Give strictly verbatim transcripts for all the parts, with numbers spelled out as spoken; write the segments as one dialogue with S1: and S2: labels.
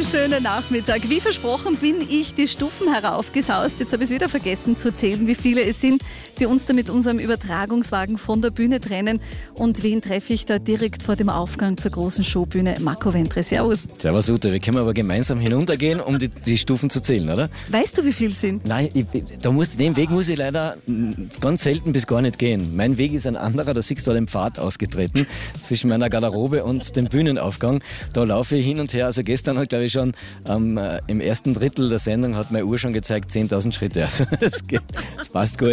S1: wunderschöner Nachmittag. Wie versprochen bin ich die Stufen heraufgesaust. Jetzt habe ich es wieder vergessen zu zählen, wie viele es sind, die uns da mit unserem Übertragungswagen von der Bühne trennen. Und wen treffe ich da direkt vor dem Aufgang zur großen Showbühne? Marco Ventre, servus.
S2: Servus Ute, wir können aber gemeinsam hinuntergehen, um die, die Stufen zu zählen, oder?
S1: Weißt du, wie viel es sind?
S2: Nein, ich, da muss, den Weg muss ich leider ganz selten bis gar nicht gehen. Mein Weg ist ein anderer, da siehst du den Pfad ausgetreten zwischen meiner Garderobe und dem Bühnenaufgang. Da laufe ich hin und her. Also gestern hat, glaube ich, schon ähm, äh, im ersten Drittel der Sendung hat meine Uhr schon gezeigt zehntausend Schritte. Also das, geht, das passt gut.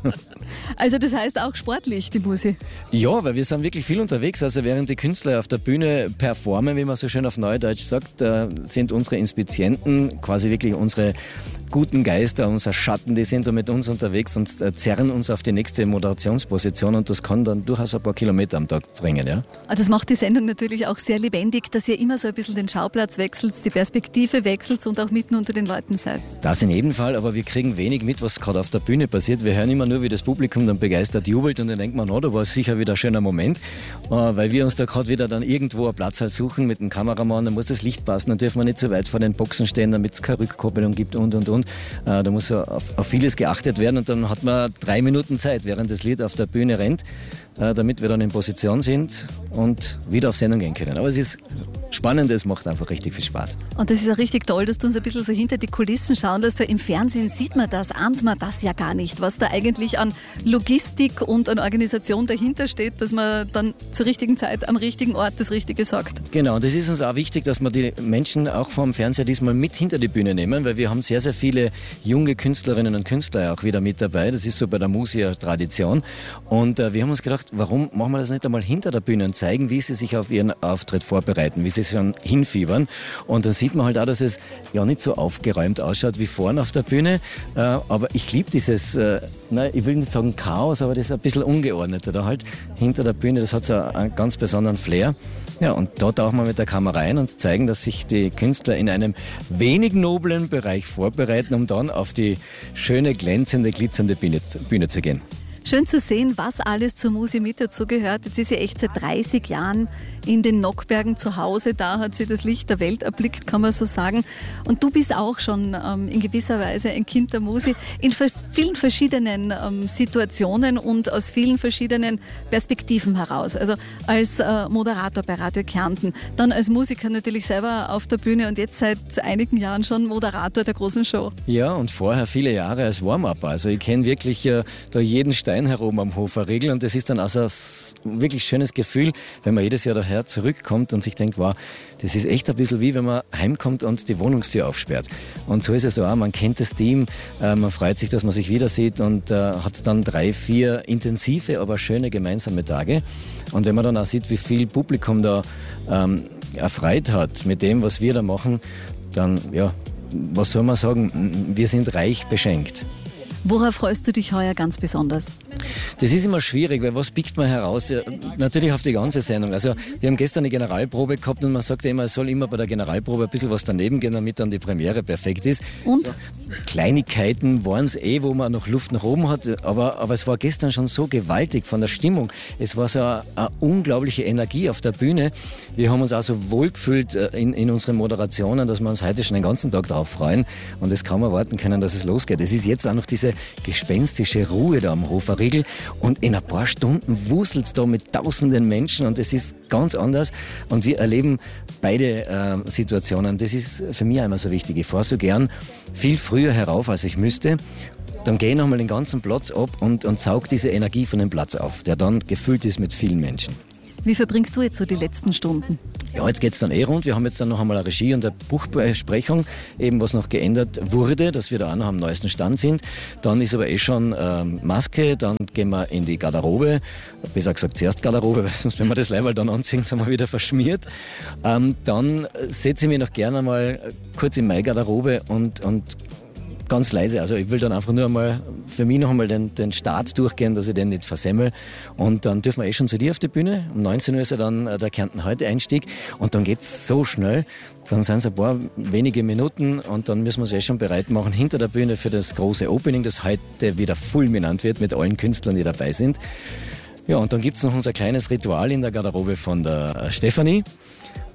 S1: Also das heißt auch sportlich, die Musik?
S2: Ja, weil wir sind wirklich viel unterwegs. Also während die Künstler auf der Bühne performen, wie man so schön auf Neudeutsch sagt, äh, sind unsere Inspizienten quasi wirklich unsere guten Geister, unser Schatten, die sind da mit uns unterwegs und äh, zerren uns auf die nächste Moderationsposition und das kann dann durchaus ein paar Kilometer am Tag bringen. Ja?
S1: Das macht die Sendung natürlich auch sehr lebendig, dass ihr immer so ein bisschen den Schauplatz wechselt, die Perspektive wechselt und auch mitten unter den Leuten seid.
S2: Das in jedem Fall, aber wir kriegen wenig mit, was gerade auf der Bühne passiert. Wir hören immer nur, wie das Publikum dann begeistert jubelt und dann denkt man, oh, da war sicher wieder ein schöner Moment, äh, weil wir uns da gerade wieder dann irgendwo einen Platz halt suchen mit dem Kameramann, da muss das Licht passen, dann dürfen wir nicht so weit vor den Boxen stehen, damit es keine Rückkoppelung gibt und und und. Äh, da muss so auf, auf vieles geachtet werden und dann hat man drei Minuten Zeit, während das Lied auf der Bühne rennt, äh, damit wir dann in Position sind und wieder auf Sendung gehen können. Aber es ist spannend, es macht einfach richtig viel Spaß.
S1: Und das ist auch richtig toll, dass du uns ein bisschen so hinter die Kulissen schauen lässt, weil im Fernsehen sieht man das, ahnt man das ja gar nicht, was da eigentlich an Logistik und an Organisation dahinter steht, dass man dann zur richtigen Zeit am richtigen Ort das Richtige sagt.
S2: Genau, und das ist uns auch wichtig, dass wir die Menschen auch vom Fernseher diesmal mit hinter die Bühne nehmen, weil wir haben sehr, sehr viele junge Künstlerinnen und Künstler auch wieder mit dabei. Das ist so bei der Musia-Tradition. Und äh, wir haben uns gedacht, warum machen wir das nicht einmal hinter der Bühne und zeigen, wie sie sich auf ihren Auftritt vorbereiten, wie sie sich schon hinfiebern. Und dann sieht man halt auch, dass es ja nicht so aufgeräumt ausschaut wie vorne auf der Bühne. Äh, aber ich liebe dieses, äh, nein, ich will nicht sagen Chaos, aber das ist ein bisschen ungeordneter. Da halt hinter der Bühne, das hat so einen ganz besonderen Flair. Ja, und da tauchen wir mit der Kamera rein und zeigen, dass sich die Künstler in einem wenig noblen Bereich vorbereiten, um dann auf die schöne, glänzende, glitzernde Bühne, Bühne zu gehen.
S1: Schön zu sehen, was alles zur Musik mit dazu gehört. Jetzt ist sie echt seit dreißig Jahren in den Nockbergen zu Hause. Da hat sie das Licht der Welt erblickt, kann man so sagen. Und du bist auch schon ähm, in gewisser Weise ein Kind der Musik in ver- vielen verschiedenen ähm, Situationen und aus vielen verschiedenen Perspektiven heraus. Also als äh, Moderator bei Radio Kärnten, dann als Musiker natürlich selber auf der Bühne und jetzt seit einigen Jahren schon Moderator der großen Show.
S2: Ja, und vorher viele Jahre als Warm-Upper. Also ich kenne wirklich äh, da jeden Stein herum am Hoferriegel und das ist dann also ein wirklich schönes Gefühl, wenn man jedes Jahr daher zurückkommt und sich denkt, wow, das ist echt ein bisschen wie wenn man heimkommt und die Wohnungstür aufsperrt. Und so ist es auch, man kennt das Team, äh, man freut sich, dass man sich wieder sieht und äh, hat dann drei, vier intensive, aber schöne gemeinsame Tage. Und wenn man dann auch sieht, wie viel Publikum da ähm, erfreut hat mit dem, was wir da machen, dann, ja, was soll man sagen, wir sind reich beschenkt.
S1: Worauf freust du dich heuer ganz besonders?
S2: Das ist immer schwierig, weil was pickt man heraus? Ja, natürlich auf die ganze Sendung. Also wir haben gestern eine Generalprobe gehabt und man sagt ja immer, es soll immer bei der Generalprobe ein bisschen was daneben gehen, damit dann die Premiere perfekt ist.
S1: Und?
S2: So, Kleinigkeiten waren es eh, wo man noch Luft nach oben hat, aber, aber es war gestern schon so gewaltig von der Stimmung. Es war so eine, eine unglaubliche Energie auf der Bühne. Wir haben uns auch so wohlgefühlt in, in unseren Moderationen, dass wir uns heute schon den ganzen Tag darauf freuen und es kaum erwarten können, dass es losgeht. Es ist jetzt auch noch diese gespenstische Ruhe da am Hoferriegel und in ein paar Stunden wuselt es da mit tausenden Menschen und es ist ganz anders und wir erleben beide äh, Situationen. Das ist für mich einmal so wichtig. Ich fahre so gern viel früher herauf, als ich müsste. Dann gehe ich nochmal den ganzen Platz ab und, und saug diese Energie von dem Platz auf, der dann gefüllt ist mit vielen Menschen.
S1: Wie verbringst du jetzt so die letzten Stunden?
S2: Ja, jetzt geht's dann eh rund. Wir haben jetzt dann noch einmal eine Regie und eine Buchbesprechung, eben was noch geändert wurde, dass wir da auch noch am neuesten Stand sind. Dann ist aber eh schon ähm, Maske, dann gehen wir in die Garderobe, besser gesagt zuerst Garderobe, weil sonst, wenn wir das Leiberl dann anziehen, sind wir wieder verschmiert. Ähm, dann setze ich mich noch gerne mal kurz in meine Garderobe und, und ganz leise. Also ich will dann einfach nur einmal für mich noch einmal den, den Start durchgehen, dass ich den nicht versemmel. Und dann dürfen wir eh schon zu dir auf die Bühne. Um neunzehn Uhr ist ja dann der Kärnten-Heute-Einstieg. Und dann geht es so schnell. Dann sind es ein paar wenige Minuten und dann müssen wir uns eh schon bereit machen hinter der Bühne für das große Opening, das heute wieder fulminant wird mit allen Künstlern, die dabei sind. Ja, und dann gibt es noch unser kleines Ritual in der Garderobe von der Stefanie.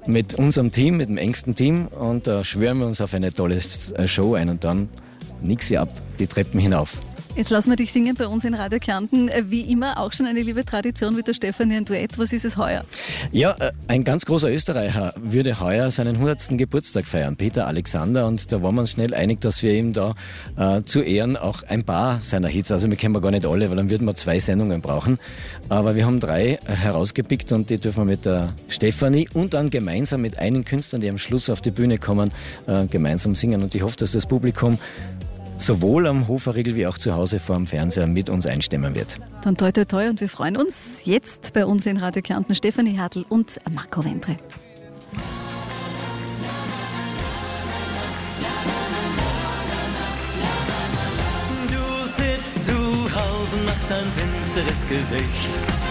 S2: mit unserem Team, mit dem engsten Team und da schwören wir uns auf eine tolle Show ein und dann nix wie ab, die Treppen hinauf.
S1: Jetzt lassen wir dich singen bei uns in Radio Kärnten. Wie immer auch schon eine liebe Tradition mit der Stefanie, ein Duett. Was ist es heuer?
S2: Ja, ein ganz großer Österreicher würde heuer seinen hundertsten Geburtstag feiern, Peter Alexander. Und da waren wir uns schnell einig, dass wir ihm da äh, zu Ehren auch ein paar seiner Hits, also wir kennen wir gar nicht alle, weil dann würden wir zwei Sendungen brauchen. Aber wir haben drei äh, herausgepickt und die dürfen wir mit der Stefanie und dann gemeinsam mit einigen Künstlern, die am Schluss auf die Bühne kommen, äh, gemeinsam singen. Und ich hoffe, dass das Publikum sowohl am Hoferriegel wie auch zu Hause vor dem Fernseher mit uns einstimmen wird.
S1: Dann toi toi toi und wir freuen uns jetzt bei uns in Radio Kärnten Stefanie Hertel und Marco Wendre.
S3: Du sitzt zu Hause, machst ein finsteres Gesicht.